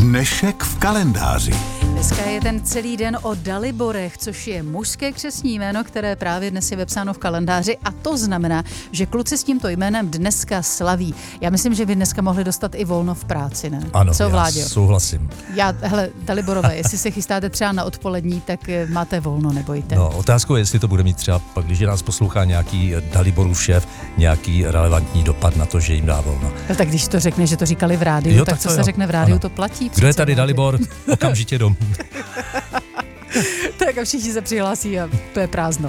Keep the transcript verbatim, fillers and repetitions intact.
Dnešek v kalendáři. Dneska je ten celý den o Daliborech, což je mužské křestní jméno, které právě dnes je vepsáno v kalendáři, a to znamená, že kluci s tímto jménem dneska slaví. Já myslím, že by dneska mohli dostat i volno v práci, ne? Ano, Co, já Vláďo? souhlasím. Já, hele, Daliborové, jestli se chystáte třeba na odpolední, tak máte volno, nebojte. No, otázkou je, jestli to bude mít třeba pak, když nás poslouchá nějaký Daliborův šéf, nějaký relevantní dopad na to, že jim dá volno. No, tak když to řekne, že to říkali v rádiu, Jo, tak, tak co to se jo. řekne v rádiu, Ano. to platí. Kdo je přece, tady Vláďo. Dalibor? Okamžitě domů. Tak a všichni se přihlásí a to je prázdno.